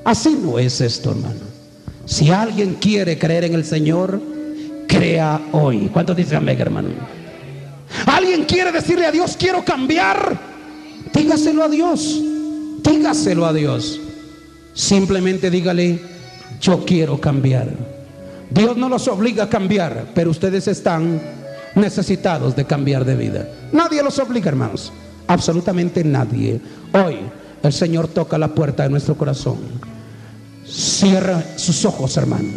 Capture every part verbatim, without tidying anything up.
Así no es esto, hermano. Si alguien quiere creer en el Señor, crea hoy. ¿Cuántos dicen amén, hermano? ¿Alguien quiere decirle a Dios, quiero cambiar? Dígaselo a Dios. Dígaselo a Dios. Simplemente dígale, yo quiero cambiar. Dios no los obliga a cambiar, pero ustedes están necesitados de cambiar de vida. Nadie los obliga, hermanos. Absolutamente nadie. Hoy el Señor toca la puerta de nuestro corazón. Cierra sus ojos, hermano.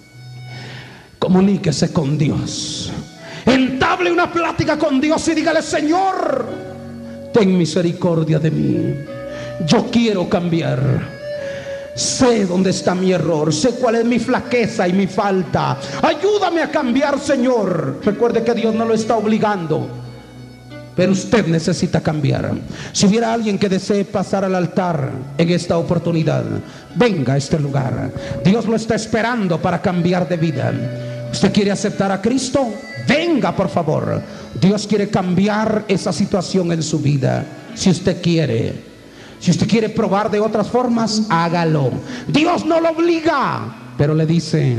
Comuníquese con Dios. Entable una plática con Dios y dígale, Señor, ten misericordia de mí. Yo quiero cambiar. Sé dónde está mi error, sé cuál es mi flaqueza y mi falta. Ayúdame a cambiar, Señor. Recuerde que Dios no lo está obligando, pero usted necesita cambiar. Si hubiera alguien que desee pasar al altar en esta oportunidad, venga a este lugar. Dios lo está esperando para cambiar de vida. ¿Usted quiere aceptar a Cristo? Venga, por favor. Dios quiere cambiar esa situación en su vida. Si usted quiere. Si usted quiere probar de otras formas, hágalo. Dios no lo obliga, pero le dice,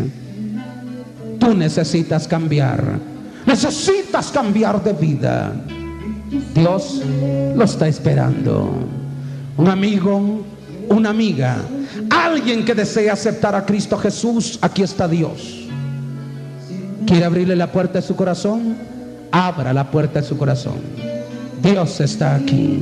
tú necesitas cambiar. Necesitas cambiar de vida. Dios lo está esperando. Un amigo, una amiga, alguien que desea aceptar a Cristo Jesús, aquí está Dios. ¿Quiere abrirle la puerta de su corazón? Abra la puerta de su corazón. Dios está aquí.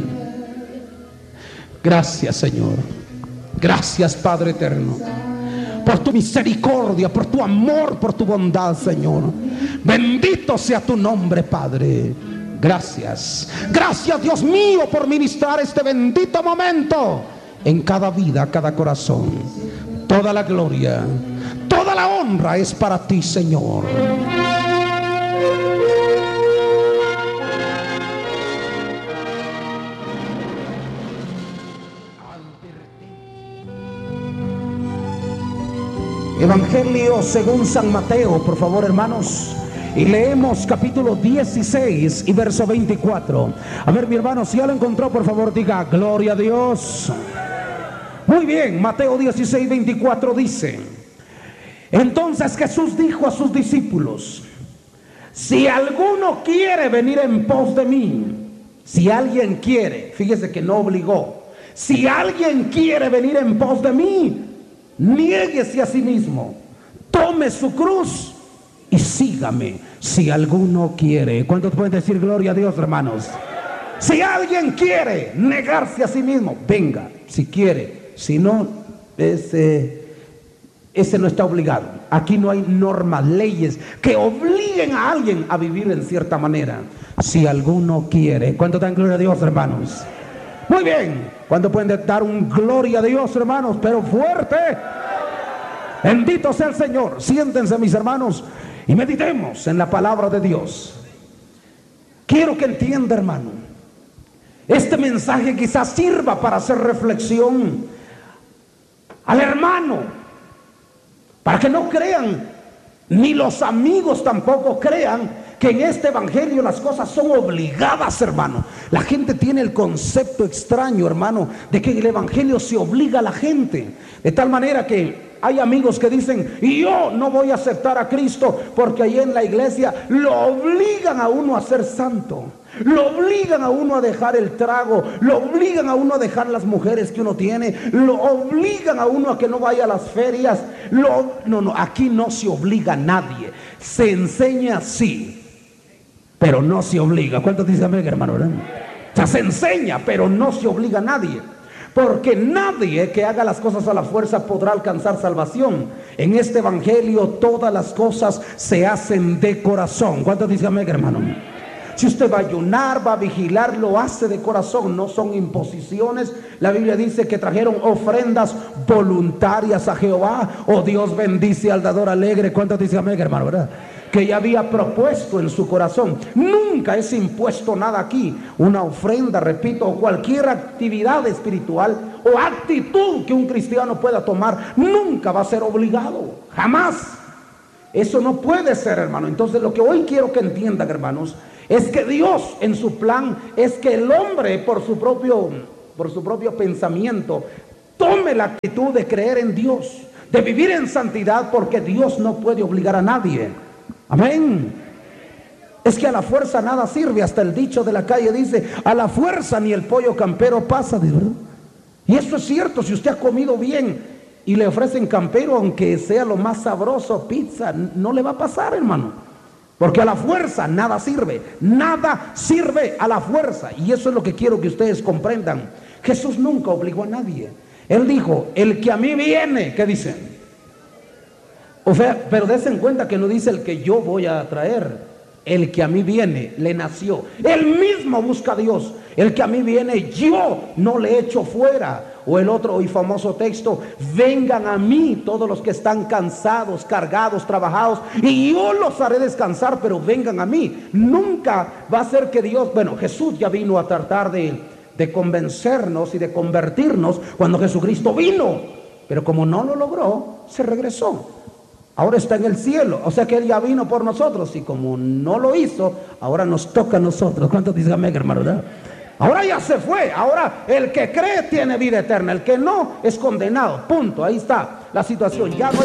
Gracias, Señor. Gracias, Padre eterno, por tu misericordia, por tu amor, por tu bondad, Señor. Bendito sea tu nombre, Padre. Gracias. Gracias, Dios mío, por ministrar este bendito momento en cada vida, cada corazón. Toda la gloria, toda la honra es para ti, Señor. Evangelio según San Mateo, por favor, hermanos. Y leemos capítulo dieciséis y verso veinticuatro. A ver, mi hermano, si ya lo encontró, por favor, diga gloria a Dios. Muy bien, Mateo dieciséis, veinticuatro dice: entonces Jesús dijo a sus discípulos, si alguno quiere venir en pos de mí, si alguien quiere, fíjese que no obligó, si alguien quiere venir en pos de mí, niéguese a sí mismo, tome su cruz y sígame. Si alguno quiere. ¿Cuántos pueden decir gloria a Dios, hermanos? Si alguien quiere negarse a sí mismo, venga, si quiere. Si no, ese, ese no está obligado. Aquí no hay normas, leyes que obliguen a alguien a vivir en cierta manera. Si alguno quiere. ¿Cuántos dan gloria a Dios, hermanos? Muy bien. ¿Cuántos pueden dar un gloria a Dios, hermanos? Pero fuerte. Bendito sea el Señor. Siéntense, mis hermanos, y meditemos en la palabra de Dios. Quiero que entienda, hermano, este mensaje quizás sirva para hacer reflexión al hermano, para que no crean, ni los amigos tampoco crean, que en este evangelio las cosas son obligadas, hermano. La gente tiene el concepto extraño, hermano, de que el evangelio se obliga a la gente, de tal manera que hay amigos que dicen, y yo no voy a aceptar a Cristo porque ahí en la iglesia lo obligan a uno a ser santo, lo obligan a uno a dejar el trago, lo obligan a uno a dejar las mujeres que uno tiene, lo obligan a uno a que no vaya a las ferias. Lo, no, no, aquí no se obliga a nadie, se enseña sí, pero no se obliga. ¿Cuántos dicen amén, hermano? O sea, se enseña, pero no se obliga a nadie. Porque nadie que haga las cosas a la fuerza podrá alcanzar salvación. En este evangelio todas las cosas se hacen de corazón. ¿Cuántos dicen amén, hermano? Si usted va a ayunar, va a vigilar, lo hace de corazón, no son imposiciones. La Biblia dice que trajeron ofrendas voluntarias a Jehová. Oh, Dios bendice al dador alegre. ¿Cuántos dicen amén, hermano? ¿Verdad? Que ya había propuesto en su corazón. Nunca es impuesto nada aquí. Una ofrenda, repito, o cualquier actividad espiritual o actitud que un cristiano pueda tomar, nunca va a ser obligado, jamás. Eso no puede ser, hermano. Entonces lo que hoy quiero que entiendan, hermanos, es que Dios en su plan es que el hombre por su propio, por su propio pensamiento tome la actitud de creer en Dios, de vivir en santidad, porque Dios no puede obligar a nadie. Amén. Es que a la fuerza nada sirve. Hasta el dicho de la calle dice: a la fuerza ni el pollo campero pasa, ¿verdad? Y eso es cierto. Si usted ha comido bien y le ofrecen campero, aunque sea lo más sabroso, pizza, no le va a pasar, hermano, porque a la fuerza nada sirve. Nada sirve a la fuerza. Y eso es lo que quiero que ustedes comprendan. Jesús nunca obligó a nadie. Él dijo: el que a mí viene, ¿qué dice? O sea, pero dense en cuenta que no dice el que yo voy a traer. El que a mí viene, le nació. Él mismo busca a Dios. El que a mí viene, yo no le echo fuera. O el otro y famoso texto: vengan a mí todos los que están cansados, cargados, trabajados, y yo los haré descansar. Pero vengan a mí. Nunca va a ser que Dios, bueno, Jesús ya vino a tratar de, de convencernos y de convertirnos cuando Jesucristo vino, pero como no lo logró, se regresó. Ahora está en el cielo. O sea que Él ya vino por nosotros, y como no lo hizo, ahora nos toca a nosotros. ¿Cuántos dicen amén, hermano? ¿Verdad? Ahora ya se fue. Ahora el que cree tiene vida eterna, el que no es condenado. Punto. Ahí está la situación. Ya no